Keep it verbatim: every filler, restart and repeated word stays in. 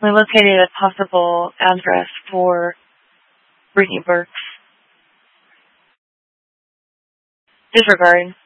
We located a possible address for Brittany Burks. Disregard.